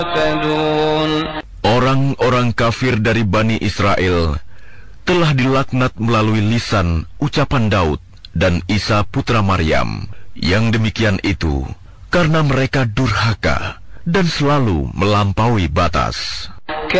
Orang-orang kafir dari Bani Israel telah dilaknat melalui lisan ucapan Daud dan Isa putra Maryam. Yang demikian itu karena mereka durhaka dan selalu melampaui batas.